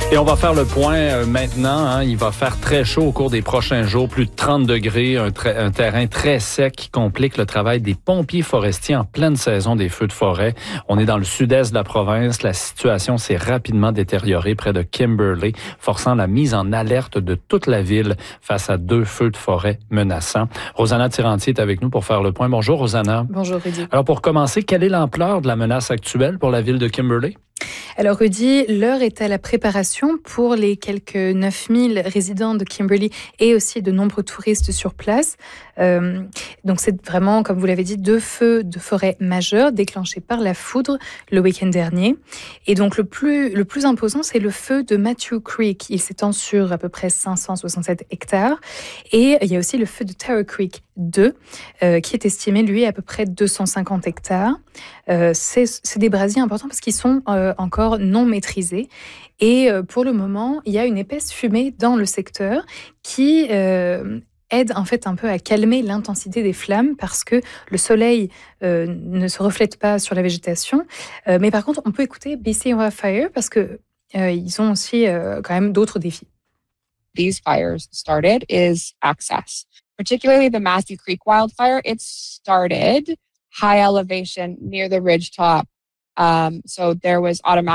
Et on va faire le point maintenant. Il va faire très chaud au cours des prochains jours, plus de 30 degrés, un terrain très sec qui complique le travail des pompiers forestiers en pleine saison des feux de forêt. On est dans le sud-est de la province. La situation s'est rapidement détériorée près de Kimberley, forçant la mise en alerte de toute la ville face à 2 feux de forêt menaçants. Rosanna Tiranti est avec nous pour faire le point. Bonjour, Rosanna. Bonjour, Rudy. Alors, pour commencer, quelle est l'ampleur de la menace actuelle pour la ville de Kimberley? Alors Rudy, l'heure est à la préparation pour les quelques 9000 résidents de Kimberley et aussi de nombreux touristes sur place. Donc c'est vraiment, comme vous l'avez dit, 2 feux de forêt majeurs déclenchés par la foudre le week-end dernier. Et donc le plus imposant, c'est le feu de Matthew Creek. Il s'étend sur à peu près 567 hectares. Et il y a aussi le feu de Tower Creek 2, qui est estimé, lui, à peu près 250 hectares. C'est des brasiers importants parce qu'ils sont encore non maîtrisés. Et pour le moment, il y a une épaisse fumée dans le secteur qui aide en fait un peu à calmer l'intensité des flammes parce que le soleil ne se reflète pas sur la végétation. Mais par contre, on peut écouter BC Wildfire parce que ils ont aussi quand même d'autres défis. These fires started is access, particularly the Matthew Creek wildfire. It started high elevation near the ridge top. So there was automatic